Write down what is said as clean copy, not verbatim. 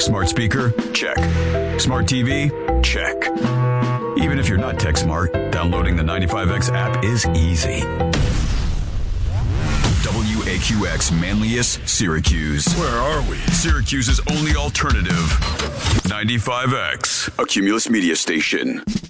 Smart speaker? Check. Smart TV? Check. Even if you're not tech smart, downloading the 95X app is easy. WAQX Manlius, Syracuse. Where are we? Syracuse's only alternative. 95X, a Cumulus media station.